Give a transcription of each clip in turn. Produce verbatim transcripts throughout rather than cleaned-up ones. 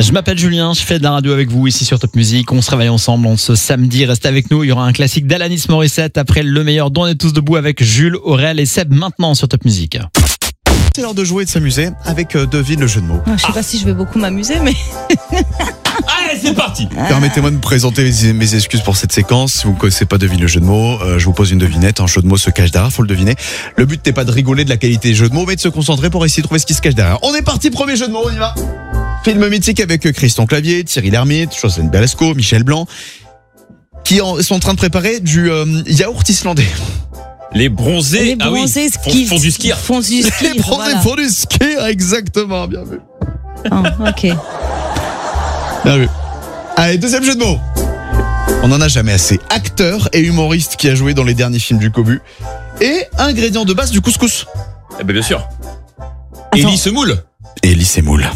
Je m'appelle Julien, je fais de la radio avec vous ici sur Top Music. On se réveille ensemble on ce samedi. Restez avec nous, il y aura un classique d'Alanis Morissette après le meilleur dont on est tous debout avec Jules, Aurel et Seb maintenant sur Top Music. C'est l'heure de jouer et de s'amuser avec euh, Devine le jeu de mots. Je sais ah. pas si je vais beaucoup m'amuser, mais... Allez, c'est parti. Permettez-moi de me présenter mes, mes excuses pour cette séquence. Si vous ne connaissez pas Devine le jeu de mots, euh, je vous pose une devinette. Un jeu de mots se cache derrière, faut le deviner. Le but n'est pas de rigoler de la qualité des jeux de mots, mais de se concentrer pour essayer de trouver ce qui se cache derrière. On est parti, premier jeu de mots, on y va. Film mythique avec Christian Clavier, Thierry Lhermitte, Josène Balasco, Michel Blanc, qui en, sont en train de préparer du euh, yaourt islandais. Les bronzés, Les bronzés ah oui, font, font du ski. Font du ski. Les bronzés voilà. font du ski, exactement, bien vu. Oh, ok. Bien vu. Allez, deuxième jeu de mots. On n'en a jamais assez. Acteur et humoriste qui a joué dans les derniers films du Cobu. Et ingrédient de base du couscous. Eh ben bien sûr. Attends. Élie Semoule. Élie Semoule.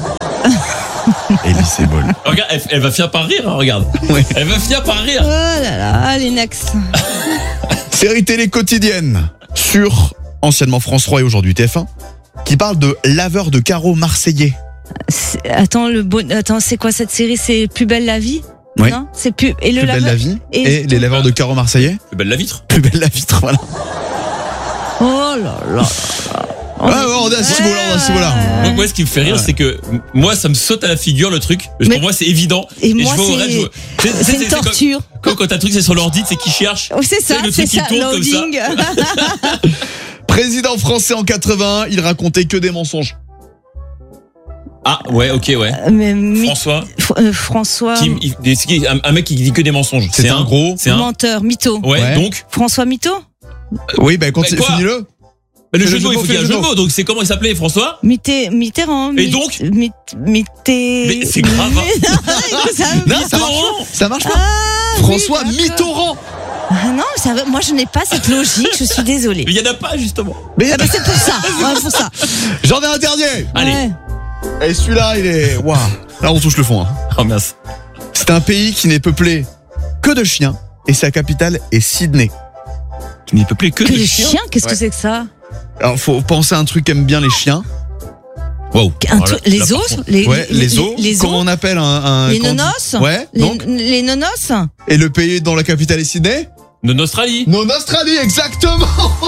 Élie Semoule. Regarde, elle, elle va finir par rire, hein, regarde. Oui. Elle va finir par rire. Oh là là, allez, next. Série télé quotidienne sur anciennement France trois et aujourd'hui T F un qui parle de laveur de carreaux marseillais. C'est- Attends, le bon... Attends, c'est quoi cette série? C'est Plus belle la vie? Oui. Non, c'est plus... Et le Plus belle laveur- la vie et- et, les laveurs de carreaux marseillais. C'est belle la vitre. Plus belle la vitre, voilà. Oh là là. Ah ouais, on est à ce niveau-là, on est à ce niveau-là. Moi, moi, ce qui me fait rire, Ouais. c'est que m- moi, ça me saute à la figure le truc. Parce que Mais- pour moi, c'est évident. Et moi, je vois au c'est- reste, je vois- c'est- c'est- C'est une c'est comme- torture. Comme quand t'as un truc, c'est sur l'ordi, c'est qui cherche. Oh, c'est ça, le c'est truc qui ça, tourne comme ça. loading. Président français en quatre-vingt-un, il racontait que des mensonges. Ah, ouais, ok, ouais. Mais mi- François. F- euh, François... Qui, il- c'est qui- un, un mec qui dit que des mensonges. C'est un gros. C'est un. Menteur, mytho. Ouais, Ouais. donc. François Mytho? Oui, ben quand Bah, il quoi finis-le. Bah, le Fais jeu le de mots, jeu il de faut qu'il y ait un mots, jeu fais de le mots. Donc, c'est comment il s'appelait, François? Mitté- Mitterrand. Et Mit- donc Mit- Mitté... Mais c'est grave, hein. Ça- Non, ça marche Mitterrand. pas. Ça marche pas. Ah, François oui, d'accord. Mitterrand. Ah non, ça va- moi je n'ai pas cette logique, je suis désolée. Mais il y en a pas, justement. Mais Ah bah c'est pour ça, ouais, pour ça. j'en ai un dernier. Allez. Ouais. Et celui-là, il est. Waouh. Là, on touche le fond. Hein. Oh, mince. C'est un pays qui n'est peuplé que de chiens et sa capitale est Sydney. Qui n'est peuplé que Que de les chiens. chiens, qu'est-ce Ouais. que c'est que ça? Alors, faut penser à un truc qu'aiment bien les chiens. Wow. Un Voilà, truc- Les là, par os contre. les, Ouais, les os. Les Comment os on appelle un. un Les quand on dit- nonos Ouais, les, donc. les nonos Et le pays dont la capitale est Sydney? De Australie. Non, Australie, exactement.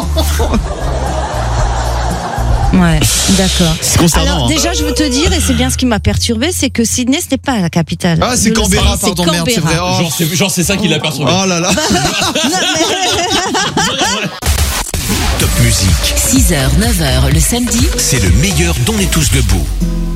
Ouais, d'accord. C'est concernant. Alors hein. déjà je veux te dire, et c'est bien ce qui m'a perturbé, c'est que Sydney ce n'est pas la capitale. Ah, c'est Je le Canberra, sais, pardon, c'est merde, c'est Canberra. vrai. Oh. Genre, c'est, genre, c'est ça qui l'a perturbé. Oh là là. Top Music. six heures, neuf heures le samedi. C'est le meilleur dont on est tous debout.